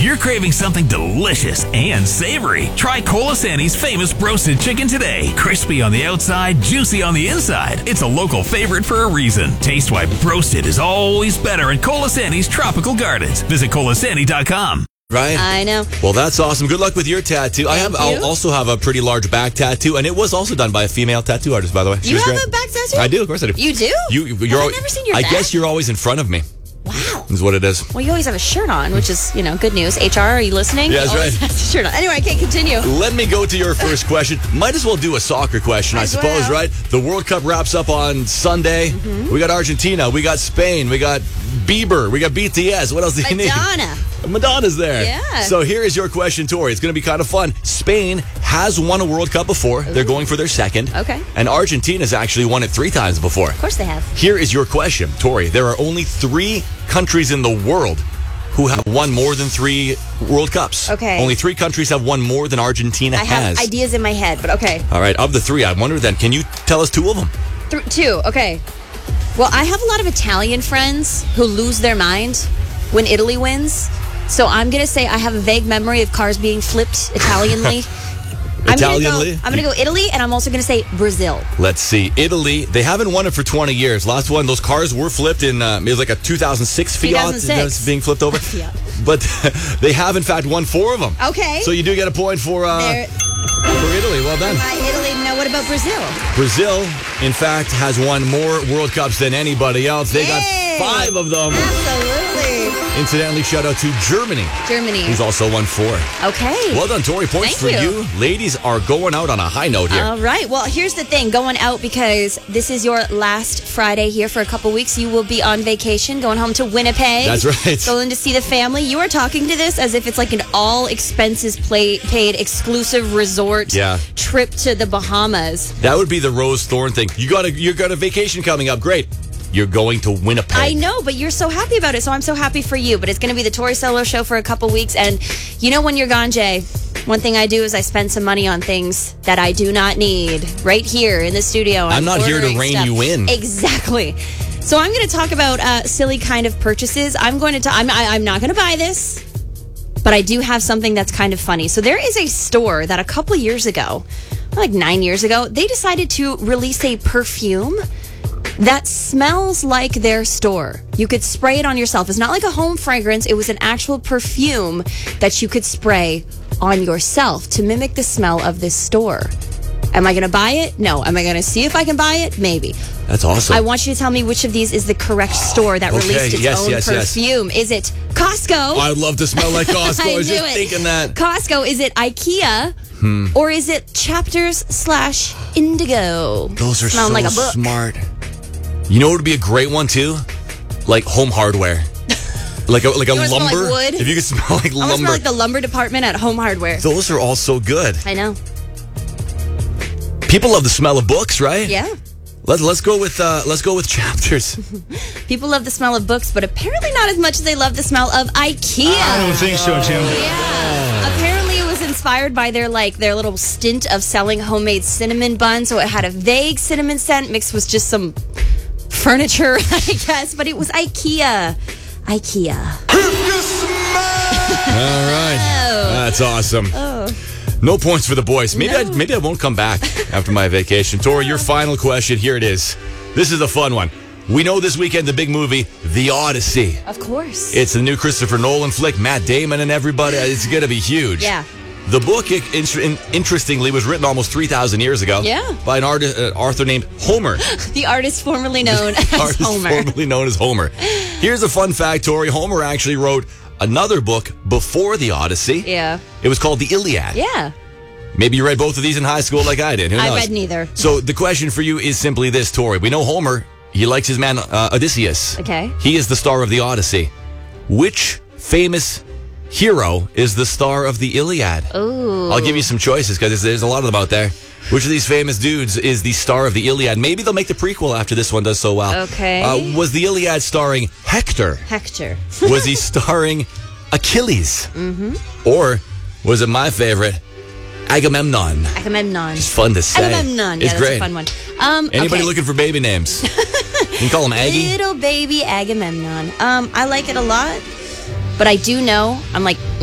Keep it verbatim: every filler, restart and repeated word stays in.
you're craving something delicious and savory, try Colasanti's famous broasted chicken today. Crispy on the outside, juicy on the inside. It's a local favorite for a reason. Taste why broasted is always better at Colasanti's Tropical Gardens. Visit colasanti dot com. Right? I know. Well, that's awesome. Good luck with your tattoo. I have. you. I'll also have a pretty large back tattoo, and it was also done by a female tattoo artist, by the way. She You was have great. a back tattoo? I do, of course I do. You do? You, you're. I've never seen your I back. guess you're always in front of me. Wow. Is what it is. Well, you always have a shirt on, which is, you know, good news. H R, are you listening? Yeah, that's You always right. have a shirt on. Anyway, okay, continue. Let me go to your first question. Might as well do a soccer question, I As suppose, well. right? The World Cup wraps up on Sunday. Mm-hmm. We got Argentina. We got Spain. We got Bieber. We got B T S. What else do you need? Madonna. Madonna's there. Yeah. So here is your question, Tori. It's going to be kind of fun. Spain has won a World Cup before. They're going for their second. Okay. And Argentina's actually won it three times before. Of course they have. Here is your question, Tori. There are only three countries in the world who have won more than three World Cups. Okay. Only three countries have won more than Argentina I have has. ideas in my head, but okay. All right, of the three, I wonder then, can you tell us two of them? Th- two, okay. Well, I have a lot of Italian friends who lose their mind when Italy wins. So I'm going to say I have a vague memory of cars being flipped Italianly. I'm gonna go- Italianly? I'm going to go Italy, and I'm also going to say Brazil. Let's see. Italy, they haven't won it for twenty years. Last one, those cars were flipped in, uh, it was like a two thousand six Fiat two thousand six. that's being flipped over. Yeah. But they have, in fact, won four of them. Okay. So you do get a point for, uh, There- for Italy. Well done. Uh, Italy. Now, what about Brazil? Brazil, in fact, has won more World Cups than anybody else. They Yay! got five of them. Absolutely. Incidentally, shout out to Germany, Germany. who's also won four. Okay. Well done, Tori. Points Thank for you. you. Ladies are going out on a high note here. All right. Well, here's the thing. Going out because this is your last Friday here for a couple weeks. You will be on vacation, going home to Winnipeg. That's right. Going to see the family. You are talking to this as if it's like an all expenses play, paid exclusive resort Yeah. trip to the Bahamas. That would be the Rose Thorn thing. You got a you got a vacation coming up. Great. You're going to Winnipeg. I know, but you're so happy about it, so I'm so happy for you. But it's going to be the Tori Solo show for a couple weeks. And you know when you're gone, Jay, one thing I do is I spend some money on things that I do not need right here in the studio. I'm not here to ordering rein stuff. you in. Exactly. So I'm going to talk about uh, silly kind of purchases. I'm going to. T- I'm, I, I'm not going to buy this, but I do have something that's kind of funny. So there is a store that a couple years ago, like nine years ago, they decided to release a perfume that smells like their store. You could spray it on yourself. It's not like a home fragrance. It was an actual perfume that you could spray on yourself to mimic the smell of this store. Am I going to buy it? No. Am I going to see if I can buy it? Maybe. That's awesome. I want you to tell me which of these is the correct store that Okay, released its yes, own yes, yes. perfume. Is it Costco? I'd love to smell like Costco. I, was knew just it. thinking that. Costco? Is it IKEA? Hmm. Or is it Chapters slash Indigo? Those are Smelling so like a book. smart. You know what would be a great one too? Like home hardware. Like a like a You wanna smell like lumber. wood? If you could smell like I want to lumber. smell like the lumber department at Home Hardware. Those are all so good. I know. People love the smell of books, right? Yeah. Let's let's go with uh, let's go with Chapters. People love the smell of books, but apparently not as much as they love the smell of IKEA. I don't think so, Tim. Yeah. Apparently it was inspired by their like their little stint of selling homemade cinnamon buns, so it had a vague cinnamon scent mixed with just some furniture, I guess, but it was IKEA. IKEA. All right, that's awesome. No points for the boys. Maybe No. I maybe I won't come back after my vacation. Tori, your final question. Here it is. This is a fun one. We know this weekend the big movie, The Odyssey. Of course. It's the new Christopher Nolan flick. Matt Damon and everybody. It's gonna be huge. Yeah. The book, it, in- interestingly, was written almost three thousand years ago. Yeah. By an artist, uh, author named Homer. The artist formerly known as artist Homer. formerly known as Homer. Here's a fun fact, Tori. Homer actually wrote another book before The Odyssey. Yeah. It was called The Iliad. Yeah. Maybe you read both of these in high school like I did. Who I knows? read neither. So the question for you is simply this, Tori. We know Homer, he likes his man uh, Odysseus. Okay. He is the star of The Odyssey. Which famous hero is the star of The Iliad? Ooh. I'll give you some choices because there's a lot of them out there. Which of these famous dudes is the star of The Iliad? Maybe they'll make the prequel after this one does so well. Okay. Uh, was The Iliad starring Hector? Hector. Was he starring Achilles? Mm-hmm. Or was it my favorite, Agamemnon? Agamemnon. It's fun to say. Agamemnon. Yeah, It's that's great. a fun one. Um, Anybody okay. looking for baby names? You can call him Aggie. Little baby Agamemnon. Um, I like it a lot, but I do know I'm like